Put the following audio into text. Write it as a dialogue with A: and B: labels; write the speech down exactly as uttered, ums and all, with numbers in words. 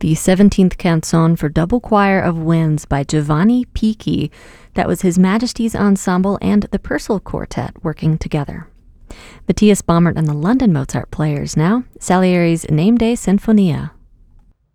A: the seventeenth canzone for double choir of winds by Giovanni Picchi. That was His Majesty's Ensemble and the Purcell Quartet working together. Matthias Baumert and the London Mozart Players now, Salieri's Name Day Sinfonia.